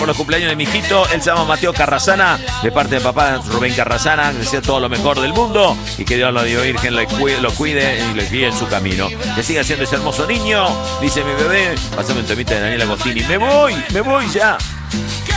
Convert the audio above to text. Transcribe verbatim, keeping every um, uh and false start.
por los cumpleaños de mi hijito. Él se llama Mateo Carrasana, de parte de papá Rubén Carrasana. Que desea todo lo mejor del mundo y que Dios lo Dios Virgen lo cuide, lo cuide y lo guíe en su camino. Que siga siendo ese hermoso niño, dice mi bebé. Pásame un temita de Daniel Agostini. Me voy, me voy ya.